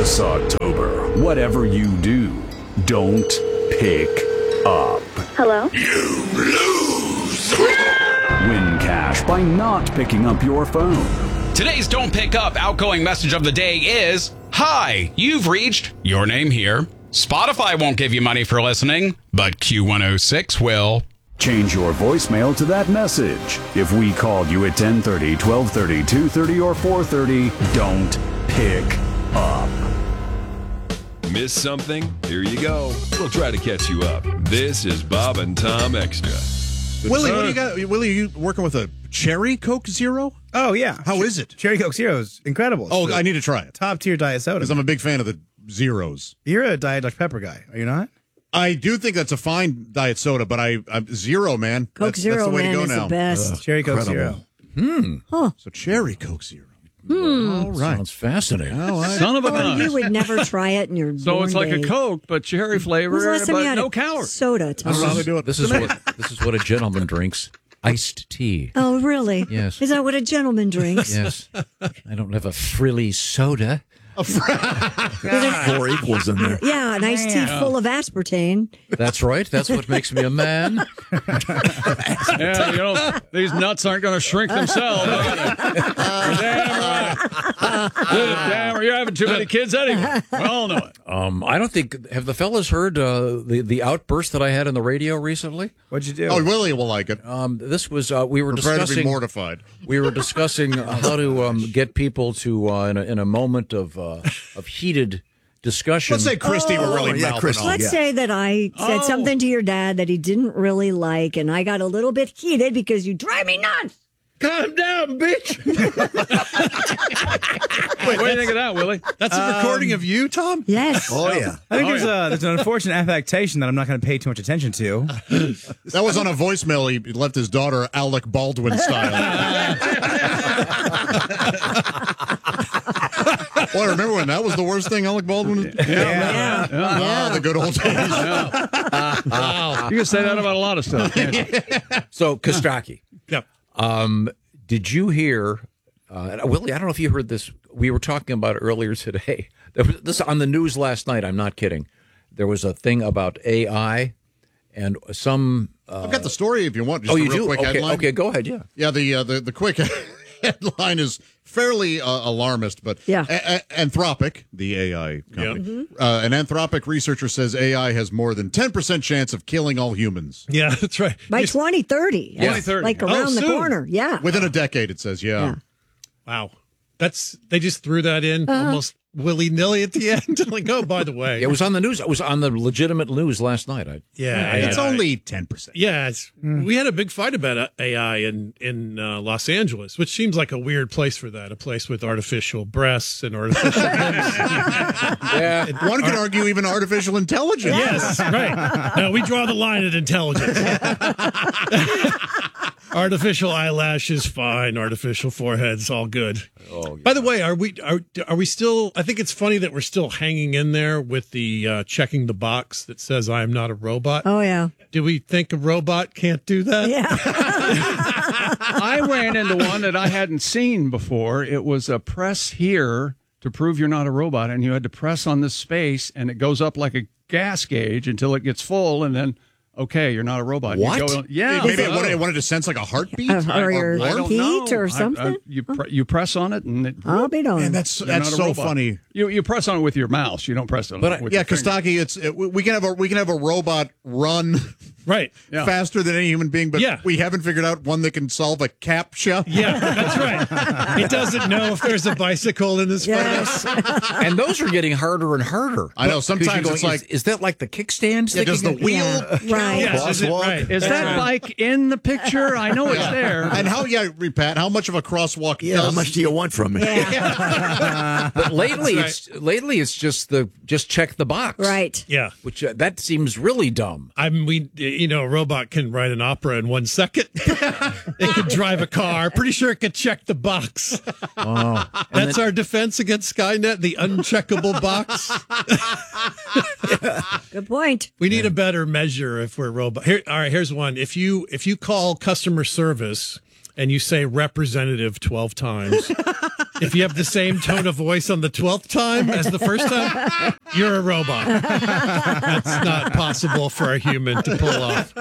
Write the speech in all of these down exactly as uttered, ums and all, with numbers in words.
This October, whatever you do, don't pick up. Hello? You lose! Win cash by not picking up your phone. Today's Don't Pick Up outgoing message of the day is, Hi, you've reached your name here. Spotify won't give you money for listening, but Q one oh six will. Change your voicemail to that message. If we called you at ten thirty, twelve thirty, two thirty, or four thirty, don't pick up. Miss something? Here you go. We'll try to catch you up. This is Bob and Tom Extra. Willie, what do you got? Willie, are you working with a Cherry Coke Zero? Oh, yeah. How is it? Cherry Coke Zero is incredible. Oh, It's I need to try it. top tier diet soda. Because I'm a big fan of the Zeros. You're a Diet Doctor Pepper guy, are you not? I do think that's a fine diet soda, but I, I'm Zero, man. Coke that's, Zero, that's the way man, to go is now. the best. Cherry Coke incredible. Zero. Hmm. Huh. So Cherry Coke Zero. Hmm. All right. Sounds fascinating. Well, I- Son of a Oh, gun. you would never try it in your So it's born like a day. Coke, but cherry When's flavor, the last time you but had no a calories. soda, Tom? I don't know how they do it. This is what this is what a gentleman drinks. Iced tea. Oh, really? Yes. Is that what a gentleman drinks? Yes. I don't have a frilly soda. Four equals in there. Yeah, an iced tea full of aspartame. That's right. That's what makes me a man. Yeah, you know, these nuts aren't going to shrink themselves, are they? You're damn right. Damn right. You're having too many kids anyway. We all know it. Um, I don't think. Have the fellas heard uh, the the outburst that I had on the radio recently? What'd you do? Oh, Willie will like it. Um, this was uh, we were Prepare to be discussing. mortified. We were discussing how to um, get people to uh, in, a, in a moment of uh, of heated discussion. Let's say Christy were really yeah, mouthing Christy. off. Let's say that I said Oh. something to your dad that he didn't really like, and I got a little bit heated because you drive me nuts. Calm down, bitch. Wait, what do you think of that, Willie? That's a recording of you, Tom? Yes. Oh, yeah. I think Oh, there's, yeah. a, there's an unfortunate affectation that I'm not going to pay too much attention to. That was on a voicemail he left his daughter Alec Baldwin style. Boy, remember when that was the worst thing Alec Baldwin was? Yeah. Ah, the good old days. Wow. You can say that about a lot of stuff, can't you? So, Kostaki, Yep. um, did you hear, uh, Willie, I don't know if you heard this. We were talking about it earlier today. There was, this on the news last night. I'm not kidding. There was a thing about A I and some. Uh, I've got the story if you want. Just oh, a you real do? quick Okay, headline. okay, go ahead, yeah. Yeah, the uh, the the quick headline is fairly uh, alarmist, but Yeah. a- a- Anthropic, the A I company, uh, an Anthropic researcher says A I has more than ten percent chance of killing all humans Yeah, that's right. By twenty thirty. twenty thirty. Like Oh, around the soon. corner. Yeah. within a decade. It says, yeah. Yeah. Wow. That's they just threw that in almost willy nilly at the end. Like, oh, by the way, It was on the news. It was on the legitimate news last night. I, yeah, It's yeah. only ten percent. Yeah, it's, we had a big fight about A I in in uh, Los Angeles, which seems like a weird place for that. A place with artificial breasts and artificial limbs. yeah. One can argue even artificial intelligence. Yes, right. No, we draw the line at intelligence. Artificial eyelashes, fine. Artificial foreheads, all good. Oh, By the way, are we are are we still? I think it's funny that we're still hanging in there with the uh, checking the box that says "I am not a robot." Oh, yeah. Do we think a robot can't do that? Yeah. I ran into one that I hadn't seen before. It was a press here to prove you're not a robot, and you had to press on this space, and it goes up like a gas gauge until it gets full, and then, okay, you're not a robot. You What? go- yeah. Maybe it so- wanted, it wanted to sense like a heartbeat Uh, or your warmth? I don't heat know. or I- I- something? you pre- you press on it, and it, I'll be darned. Man, that's you're that's not a so robot. funny. You you press on it with your mouse. You don't press on But it I- with Yeah, your finger. Kostaki, it's it, we we can have a we can have a robot run Right. Yeah. faster than any human being, but Yeah. we haven't figured out one that can solve a CAPTCHA. Yeah, that's right. He doesn't know if there's a bicycle in his Yes. And those are getting harder and harder. I know, 'Cause sometimes you're going, it's like- is, is that like the kickstand? Yeah, does the sticking in- wheel Yeah. count? Right. Yes, is it right? Is That's that right. bike in the picture? I know it's there. And how, yeah, Pat, how much of a crosswalk Yeah, does... how much do you want from me? Yeah. But lately, That's it's lately it's just the just check the box. Right. Yeah. Which uh, that seems really dumb. I mean, we, you know, a robot can write an opera in one second. It could drive a car. Pretty sure it could check the box. Oh, That's our defense against Skynet, the uncheckable box. Good point. We need a better measure if we're robot. Here, all right, here's one. If you if you call customer service and you say representative twelve times, If you have the same tone of voice on the twelfth time as the first time, you're a robot. That's not possible for a human to pull off.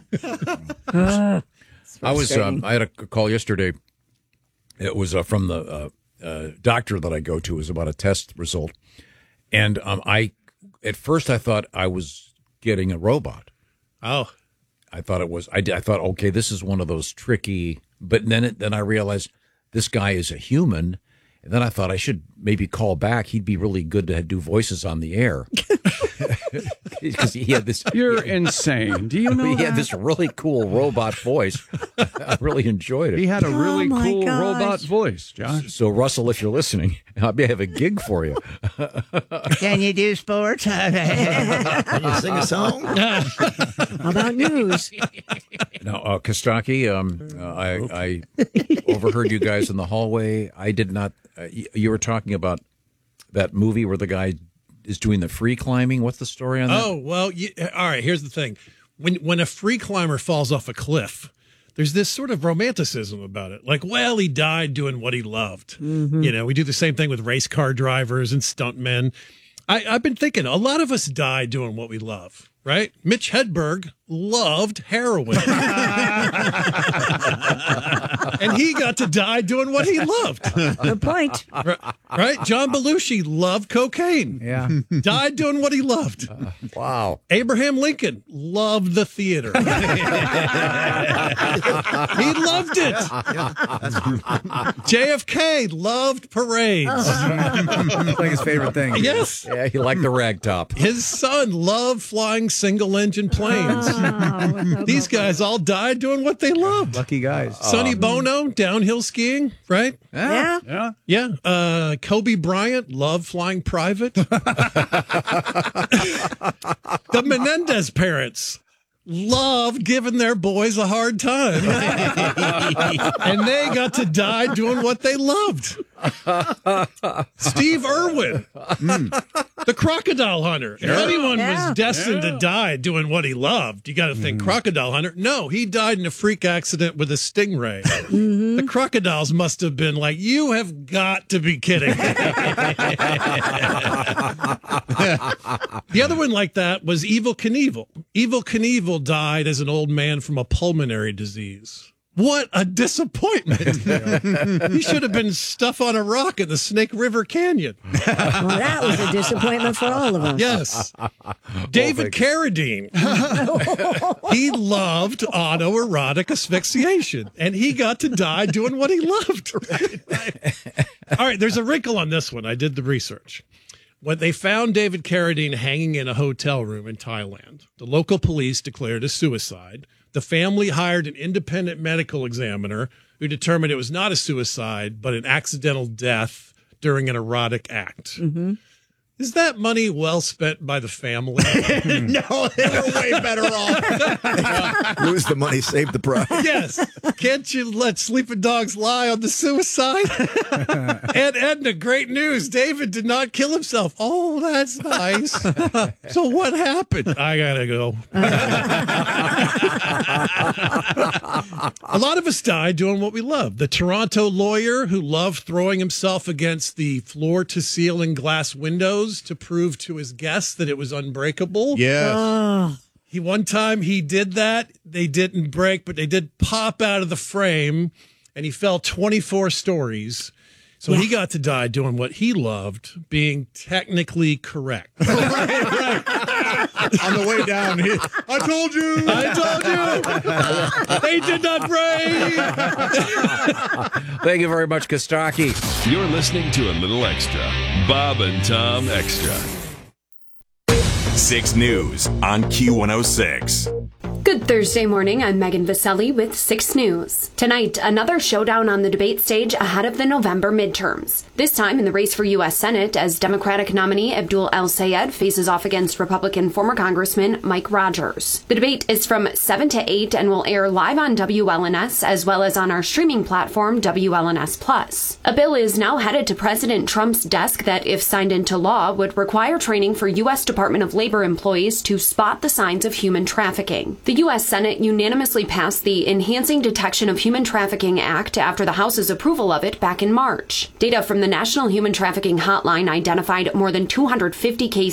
I was. Um, I had a call yesterday. It was uh, from the uh, uh, doctor that I go to. It was about a test result, and um, I, at first, I thought I was getting a robot. Oh, I thought it was. I, I thought, okay, this is one of those tricky. But then, it, then I realized this guy is a human. And then I thought I should maybe call back. He'd be really good to do voices on the air. Because he had this. You're insane. Do you know He that? had this really cool robot voice. I really enjoyed it. He had a really Oh, my cool gosh. robot voice, Josh. So, Russell, if you're listening, I may have a gig for you. Can you do sports? Can you sing a song? How about news? Now, uh, Kostaki, um, uh, I, I overheard you guys in the hallway. I did not. Uh, you, you were talking about that movie where the guy is doing the free climbing. What's the story on that? Oh, well, you, all right, here's the thing. When when a free climber falls off a cliff, there's this sort of romanticism about it. Like, well, he died doing what he loved. Mm-hmm. You know, we do the same thing with race car drivers and stuntmen. I, I've been thinking a lot of us die doing what we love, right? Mitch Hedberg loved heroin. And he got to die doing what he loved. Good point. Right? John Belushi loved cocaine. Yeah. Died doing what he loved. Uh, wow. Abraham Lincoln loved the theater. He loved it. J F K loved parades. It's like his favorite thing. Yes. Yeah, he liked the rag top. His son loved flying single engine planes. Oh, These guys all died doing what they loved. Lucky guys. Sonny Bono, downhill skiing, right? yeah. Yeah. Yeah. Uh, Kobe Bryant loved flying private. The Menendez parents loved giving their boys a hard time. And they got to die doing what they loved. Steve Irwin, the crocodile hunter. If anyone Yeah. was destined to die doing what he loved, you got to think crocodile hunter. No, he died in a freak accident with a stingray. The crocodiles must have been like, you have got to be kidding. The other one like that was Evel Knievel. Evel Knievel died as an old man from a pulmonary disease. What a disappointment. He should have been stuff on a rock in the Snake River Canyon. Well, that was a disappointment for all of us. Yes. David Carradine. He loved autoerotic asphyxiation, and he got to die doing what he loved. All right, there's a wrinkle on this one. I did the research. When they found David Carradine hanging in a hotel room in Thailand, the local police declared a suicide. The family hired an independent medical examiner who determined it was not a suicide, but an accidental death during an erotic act. Mm-hmm. Is that money well spent by the family? No, they're way better off. Lose the money, save the prize. Yes. Can't you let sleeping dogs lie on the suicide? And Edna, great news. David did not kill himself. Oh, that's nice. So what happened? I gotta go. A lot of us die doing what we love. The Toronto lawyer who loved throwing himself against the floor-to-ceiling glass windows to prove to his guests that it was unbreakable. Yes. Oh, He one time he did that. They didn't break, but they did pop out of the frame, and he fell twenty-four stories. So he got to die doing what he loved, being technically correct. Right, right. On the way down, he, I told you. I told you. They did not break. Thank you very much, Kostaki. You're listening to a little extra. Bob and Tom Extra. six News on Q one oh six. Good Thursday morning, I'm Megan Vaselli with six News. Tonight, another showdown on the debate stage ahead of the November midterms. This time in the race for U S Senate, as Democratic nominee Abdul El-Sayed faces off against Republican former Congressman Mike Rogers. The debate is from seven to eight and will air live on W L N S as well as on our streaming platform W L N S Plus. A bill is now headed to President Trump's desk that, if signed into law, would require training for U S Department of Labor employees to spot the signs of human trafficking. The U U S Senate unanimously passed the Enhancing Detection of Human Trafficking Act after the House's approval of it back in March. Data from the National Human Trafficking Hotline identified more than two hundred fifty cases